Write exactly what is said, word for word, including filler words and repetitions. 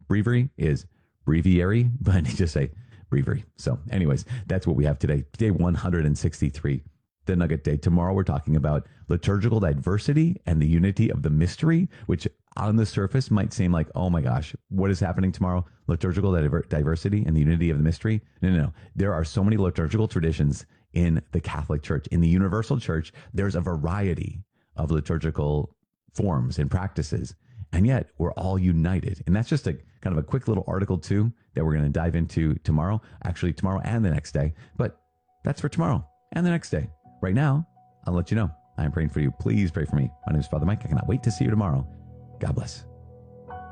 breviary is breviary, but I need to say breviary. So anyways, that's what we have today. Day one hundred sixty-three, the Nugget Day. Tomorrow we're talking about liturgical diversity and the unity of the mystery, which on the surface might seem like, oh my gosh, what is happening tomorrow? Liturgical diver- diversity and the unity of the mystery? No, no, no. There are so many liturgical traditions in the Catholic Church. In the Universal Church, there's a variety of liturgical forms and practices, and yet we're all united. And that's just a kind of a quick little article too that we're going to dive into tomorrow, actually tomorrow and the next day. But that's for tomorrow and the next day. Right now, I'll let you know. I am praying for you. Please pray for me. My name is Father Mike. I cannot wait to see you tomorrow. God bless.